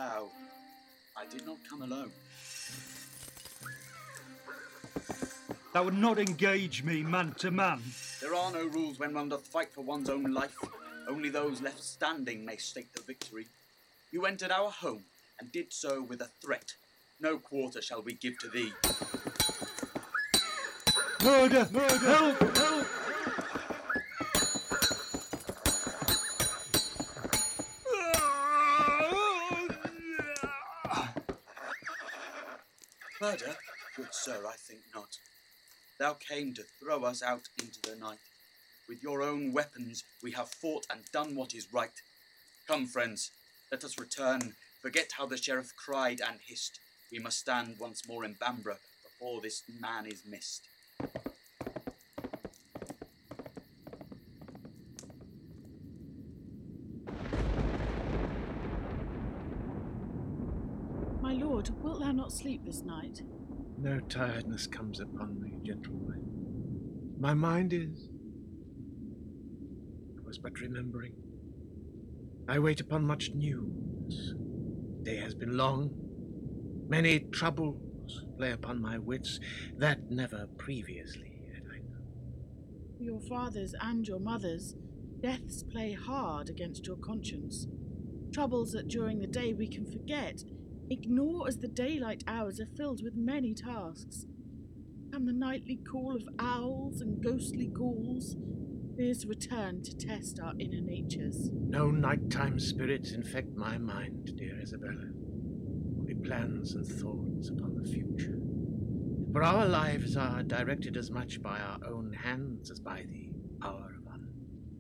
thou. I did not come alone. Thou would not engage me man to man. There are no rules when one doth fight for one's own life. Only those left standing may stake the victory. You entered our home, and did so with a threat. No quarter shall we give to thee. Murder! Murder! Help! Help! Murder? Good sir, I think not. Thou came to throw us out into the night. With your own weapons we have fought and done what is right. Come, friends, let us return. Forget how the sheriff cried and hissed. We must stand once more in Bamborough before this man is missed. My lord, wilt thou not sleep this night? No tiredness comes upon me, gentle wife. My mind is... I was but remembering. I wait upon much news. Day has been long. Many troubles play upon my wits that never previously had I known. For your fathers and your mothers, deaths play hard against your conscience. Troubles that during the day we can forget, ignore as the daylight hours are filled with many tasks. Come the nightly call of owls and ghostly ghouls, fears return to test our inner natures. No nighttime spirits infect my mind, dear Isabella. Only plans and thoughts upon the future. For our lives are directed as much by our own hands as by the power of others.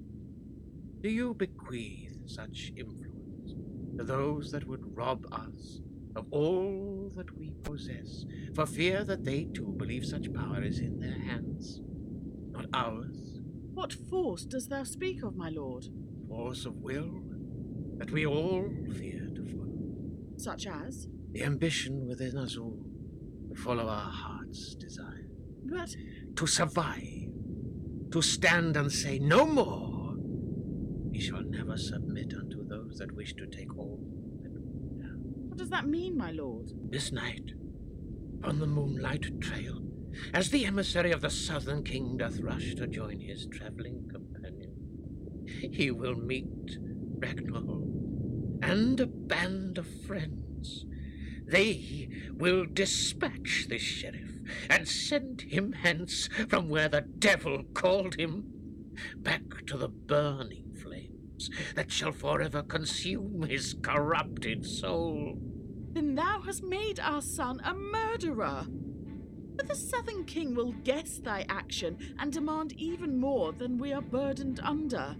Do you bequeath such influence to those that would rob us of all that we possess, for fear that they too believe such power is in their hands, not ours? What force dost thou speak of, my lord? Force of will that we all fear to follow. Such as? The ambition within us all to follow our heart's desire. But to survive, to stand and say no more. We shall never submit unto those that wish to take all. what does that mean, my lord? This night, on the moonlight trail, as the emissary of the Southern King doth rush to join his travelling companion, he will meet Ragnall and a band of friends. They will dispatch the sheriff and send him hence from where the devil called him, back to the burning flames that shall forever consume his corrupted soul. Then thou hast made our son a murderer. But the Southern King will guess thy action and demand even more than we are burdened under.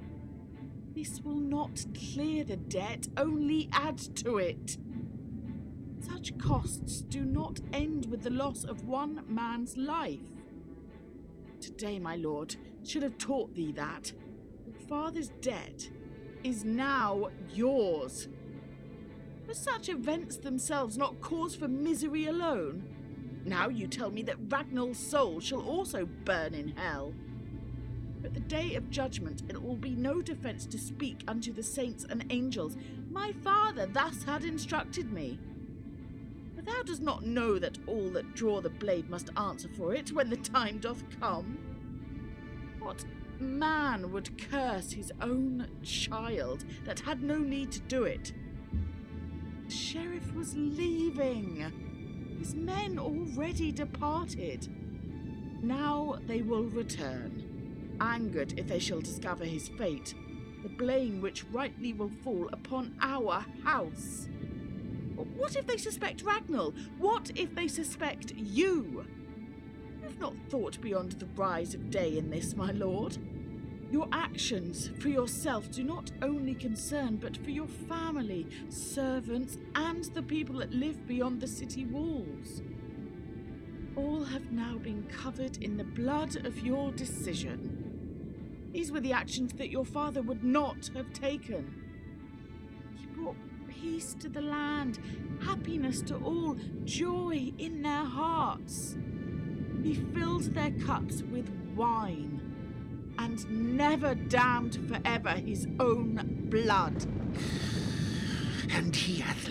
This will not clear the debt, only add to it. Such costs do not end with the loss of one man's life. Today, my lord, should have taught thee that your father's debt is now yours. Were such events themselves not cause for misery alone? Now you tell me that Ragnall's soul shall also burn in hell. But the day of judgment it will be no defence to speak unto the saints and angels. My father thus had instructed me. But thou dost not know that all that draw the blade must answer for it when the time doth come. What man would curse his own child that had no need to do it? The sheriff was leaving. His men already departed. Now they will return, angered if they shall discover his fate, the blame which rightly will fall upon our house. But what if they suspect Ragnall? What if they suspect you? You have not thought beyond the rise of day in this, my lord. Your actions for yourself do not only concern, but for your family, servants, and the people that live beyond the city walls. All have now been covered in the blood of your decision. These were the actions that your father would not have taken. He brought peace to the land, happiness to all, joy in their hearts. He filled their cups with wine, and never damned forever his own blood. And he hath